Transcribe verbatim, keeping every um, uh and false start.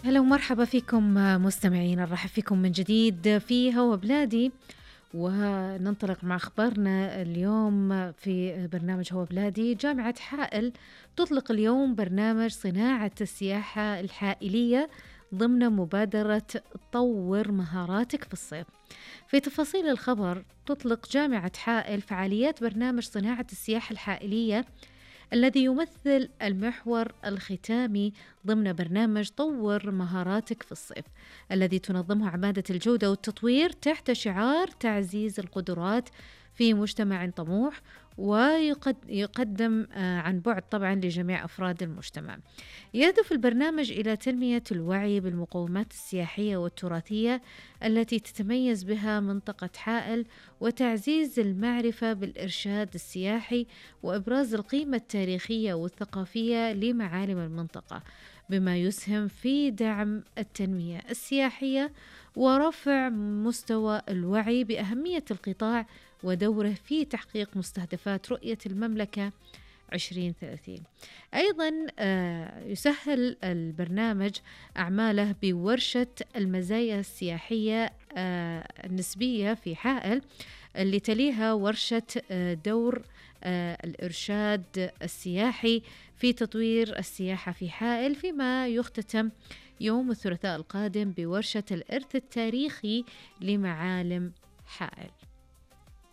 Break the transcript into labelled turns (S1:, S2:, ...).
S1: هلا ومرحبا فيكم مستمعين، نرحب فيكم من جديد في هوا بلادي، وننطلق مع أخبارنا اليوم في برنامج هوا بلادي. جامعة حائل تطلق اليوم برنامج صناعة السياحة الحائلية ضمن مبادرة طور مهاراتك في الصيف. في تفاصيل الخبر، تطلق جامعة حائل فعاليات برنامج صناعة السياحة الحائلية الذي يمثل المحور الختامي ضمن برنامج طور مهاراتك في الصيف، الذي تنظمه عمادة الجودة والتطوير تحت شعار تعزيز القدرات في مجتمع طموح، ويقدم عن بعد طبعا لجميع أفراد المجتمع. يهدف البرنامج إلى تنمية الوعي بالمقومات السياحية والتراثية التي تتميز بها منطقة حائل، وتعزيز المعرفة بالإرشاد السياحي، وإبراز القيمة التاريخية والثقافية لمعالم المنطقة، بما يسهم في دعم التنمية السياحية ورفع مستوى الوعي بأهمية القطاع ودوره في تحقيق مستهدفات رؤية المملكة عشرين ثلاثين. أيضا يسهل البرنامج أعماله بورشة المزايا السياحية النسبية في حائل، اللي تليها ورشة دور الإرشاد السياحي في تطوير السياحة في حائل، فيما يختتم يوم الثلاثاء القادم بورشة الإرث التاريخي لمعالم حائل.